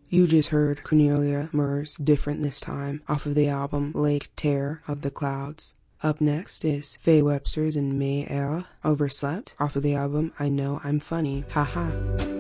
You just heard Cornelia Murr's Different This Time off of the album Lake Terror of the Clouds. Up next is Faye Webster's and May Era Overslept off of the album I Know I'm Funny. Haha.